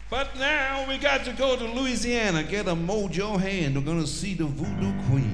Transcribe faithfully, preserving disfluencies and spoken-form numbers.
But now we got to go to Louisiana, get a mojo hand. We're gonna see the Voodoo Queen.